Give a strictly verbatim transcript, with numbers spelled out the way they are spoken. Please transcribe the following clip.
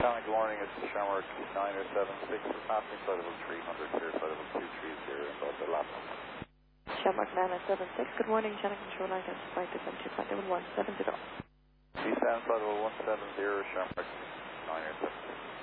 County, good morning. It's Shamrock nine oh seven six. We're passing flight level three hundred, clear flight level two three zero in both the lap. Shamrock nine oh seven six, good morning. Channel control identified to seven two flight level one seven zero. East End flight level one seven zero, Shamrock nine oh seven six.